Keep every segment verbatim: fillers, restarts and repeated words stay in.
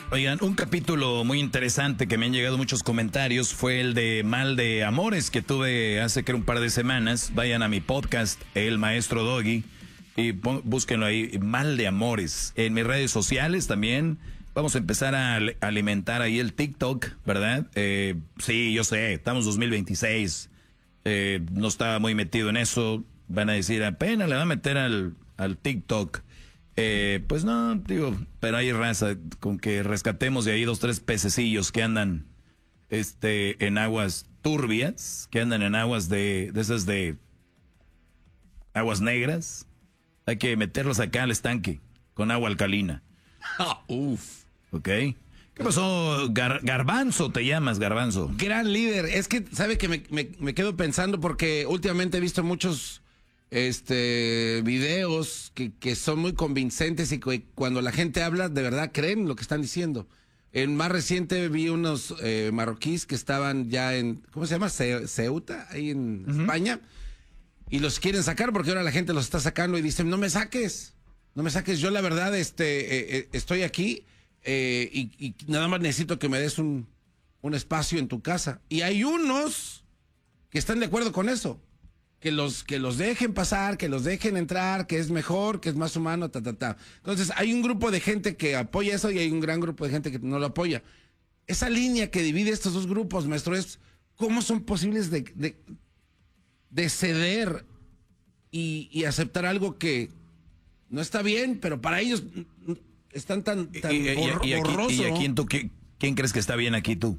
Oigan, un capítulo muy interesante que me han llegado muchos comentarios fue el de Mal de Amores que tuve hace que un par de semanas. Vayan a mi podcast, El Maestro Doggy, y búsquenlo ahí, Mal de Amores. En mis redes sociales también vamos a empezar a alimentar ahí el TikTok, ¿verdad? Eh, sí, yo sé, estamos dos mil veintiséis, eh, no estaba muy metido en eso. Van a decir, apenas le va a meter al, al TikTok. Eh, pues no, digo, pero hay raza con que rescatemos de ahí dos, tres pececillos que andan este, en aguas turbias, que andan en aguas de, de esas de aguas negras. Hay que meterlos acá al estanque con agua alcalina. Uf. ¿Ok? ¿Qué pasó? Gar, Garbanzo, te llamas, Garbanzo. Gran líder. Es que, ¿sabe que me, me, me quedo pensando? Porque últimamente he visto muchos este videos que, que son muy convincentes y que cuando la gente habla, de verdad creen lo que están diciendo. En más reciente vi unos eh, marroquíes que estaban ya en, ¿cómo se llama? Ce, Ceuta, ahí en uh-huh. España. Y los quieren sacar porque ahora la gente los está sacando y dicen, no me saques, no me saques. Yo la verdad este, eh, estoy aquí eh, y, y nada más necesito que me des un, un espacio en tu casa. Y hay unos que están de acuerdo con eso. Que los, que los dejen pasar, que los dejen entrar, que es mejor, que es más humano, ta, ta, ta. Entonces, hay un grupo de gente que apoya eso y hay un gran grupo de gente que no lo apoya. Esa línea que divide estos dos grupos, maestro, es cómo son posibles de, de, de ceder y, y aceptar algo que no está bien, pero para ellos están tan, tan y, y, borroso. Y, y aquí, y aquí ¿tú, ¿quién, ¿Quién crees que está bien aquí tú?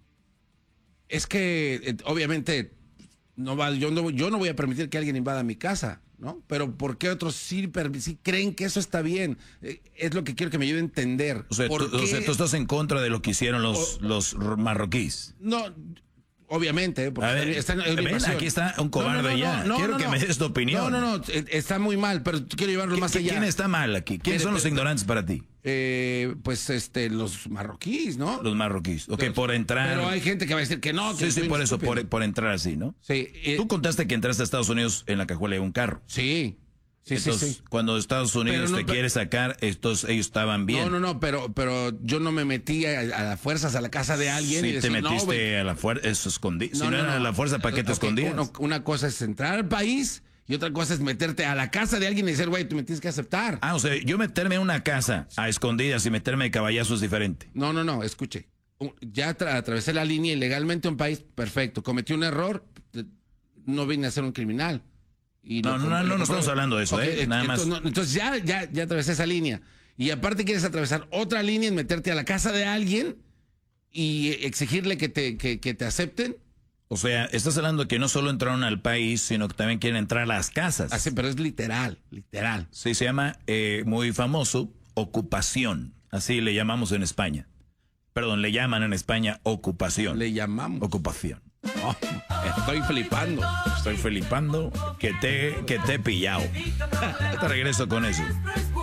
Es que, eh, obviamente... No va, yo, no, yo no voy a permitir que alguien invada mi casa, ¿no? Pero ¿por qué otros sí, sí creen que eso está bien? Eh, es lo que quiero que me ayude a entender. O sea, tú, o sea, tú estás en contra de lo que hicieron los, o, los marroquíes. No, obviamente. Porque a ver, está, está en ven, aquí está un cobarde no, no, no, ya. No, quiero no, no, que me des tu opinión. No, no, no, está muy mal, pero quiero llevarlo más allá. ¿Quién está mal aquí? ¿Quiénes son los ignorantes para ti? Eh, pues este, los marroquíes, ¿no? Los marroquíes, ok, pero, por entrar. Pero hay gente que va a decir que no. Que sí, sí, por eso, por, por entrar así, ¿no? Sí. Eh, Tú contaste que entraste a Estados Unidos en la cajuela de un carro. Sí. Sí, Entonces, sí, sí. Cuando Estados Unidos no, te pero, quiere sacar, estos, ellos estaban bien. No, no, no, pero, pero yo no me metí a, a las fuerzas a la casa de alguien. Sí, y decir, te metiste no, a la fuerza, eso escondí. No, si no, no, era no. a la fuerza, ¿para qué te okay, escondías? Uno, una cosa es entrar al país y otra cosa es meterte a la casa de alguien y decir, güey, tú me tienes que aceptar. Ah, o sea, yo meterme en una casa a escondidas y meterme de caballazo es diferente. No, no, no, escuche. Ya tra atravesé la línea ilegalmente a un país, perfecto. Cometí un error, no vine a ser un criminal. Y no, no, no, no, no estamos hablando de eso, okay, ¿eh? Nada entonces, más. No, entonces ya, ya, ya atravesé esa línea. Y aparte quieres atravesar otra línea y meterte a la casa de alguien y exigirle que te, que, que te acepten. O sea, estás hablando de que no solo entraron al país, sino que también quieren entrar a las casas. Así, pero es literal, literal. Sí, se llama, eh, muy famoso, ocupación. Así le llamamos en España. Perdón, le llaman en España ocupación. Le llamamos. Ocupación. Oh, estoy flipando. Estoy flipando que te, que te he pillado. Te regreso con eso.